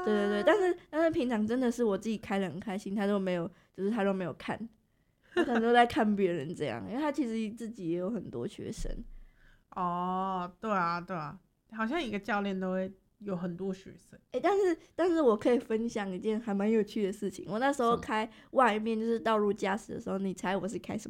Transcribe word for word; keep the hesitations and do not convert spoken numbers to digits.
对对对，但是但是平常真的是我自己开得很开心，他都没有，就是他都没有看，他可能都在看别人这样，因为他其实自己也有很多学生。 哦，对啊对啊，好像一个教练都会有很多学生。 哎、欸，但是但是我可以分享一件还蛮有趣的事情。我那时候什么？ 开外面就是道路驾驶的时候，你猜我是开什么？